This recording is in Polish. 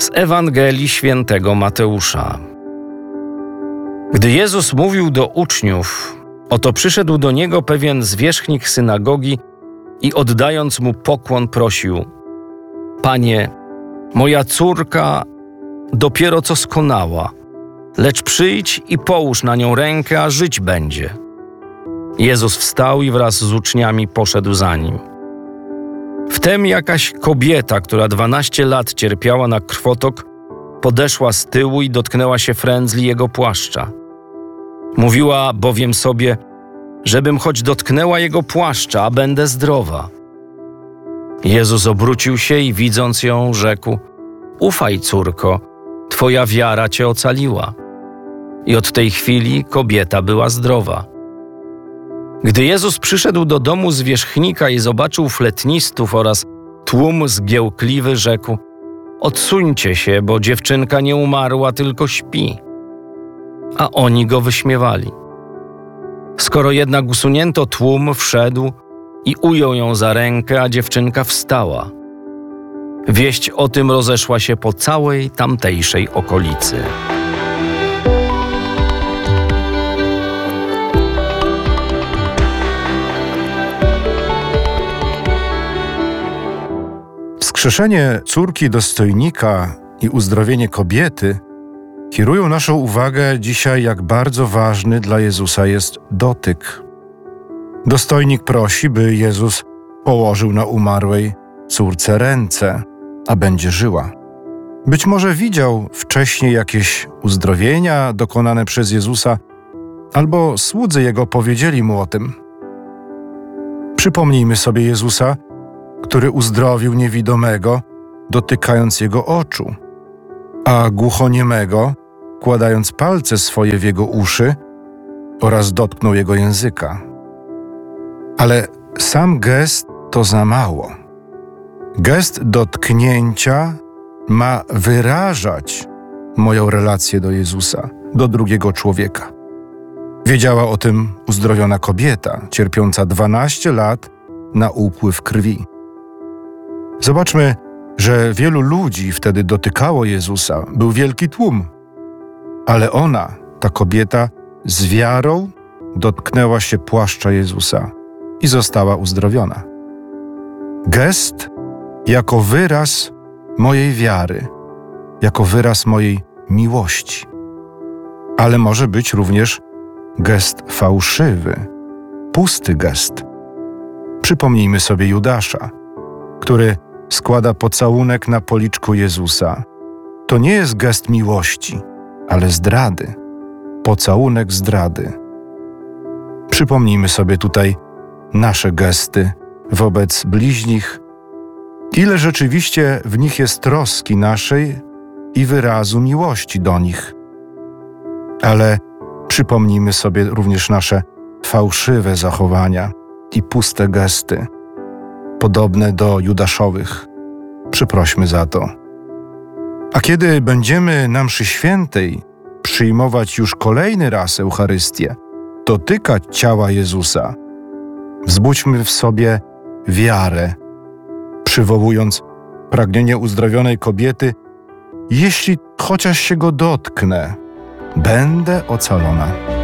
Z Ewangelii Świętego Mateusza. Gdy Jezus mówił do uczniów, oto przyszedł do Niego pewien zwierzchnik synagogi i oddając Mu pokłon prosił: Panie, moja córka dopiero co skonała, lecz przyjdź i połóż na nią rękę, a żyć będzie. Jezus wstał i wraz z uczniami poszedł za Nim. Wtem jakaś kobieta, która 12 lat cierpiała na krwotok, podeszła z tyłu i dotknęła się frędzli Jego płaszcza. Mówiła bowiem sobie, żebym choć dotknęła Jego płaszcza, a będę zdrowa. Jezus obrócił się i widząc ją, rzekł: Ufaj, córko, Twoja wiara Cię ocaliła. I od tej chwili kobieta była zdrowa. Gdy Jezus przyszedł do domu zwierzchnika i zobaczył fletnistów oraz tłum zgiełkliwy, rzekł: Odsuńcie się, bo dziewczynka nie umarła, tylko śpi. A oni go wyśmiewali. Skoro jednak usunięto tłum, wszedł i ujął ją za rękę, a dziewczynka wstała. Wieść o tym rozeszła się po całej tamtejszej okolicy. Wskrzeszenie córki dostojnika i uzdrowienie kobiety kierują naszą uwagę dzisiaj, jak bardzo ważny dla Jezusa jest dotyk. Dostojnik prosi, by Jezus położył na umarłej córce ręce, a będzie żyła. Być może widział wcześniej jakieś uzdrowienia dokonane przez Jezusa, albo słudzy Jego powiedzieli Mu o tym. Przypomnijmy sobie Jezusa, który uzdrowił niewidomego, dotykając jego oczu, a głuchoniemego, kładając palce swoje w jego uszy oraz dotknął jego języka. Ale sam gest to za mało. Gest dotknięcia ma wyrażać moją relację do Jezusa, do drugiego człowieka. Wiedziała o tym uzdrowiona kobieta, cierpiąca 12 lat na upływ krwi. Zobaczmy, że wielu ludzi wtedy dotykało Jezusa. Był wielki tłum. Ale ona, ta kobieta, z wiarą dotknęła się płaszcza Jezusa i została uzdrowiona. Gest jako wyraz mojej wiary, jako wyraz mojej miłości. Ale może być również gest fałszywy, pusty gest. Przypomnijmy sobie Judasza, który składa pocałunek na policzku Jezusa. To nie jest gest miłości, ale zdrady. Pocałunek zdrady. Przypomnijmy sobie tutaj nasze gesty wobec bliźnich. Ile rzeczywiście w nich jest troski naszej i wyrazu miłości do nich. Ale przypomnijmy sobie również nasze fałszywe zachowania i puste gesty, podobne do judaszowych. Przeprośmy za to. A kiedy będziemy na mszy świętej przyjmować już kolejny raz Eucharystię, dotykać ciała Jezusa, wzbudźmy w sobie wiarę, przywołując pragnienie uzdrowionej kobiety: jeśli chociaż się go dotknę, będę ocalona.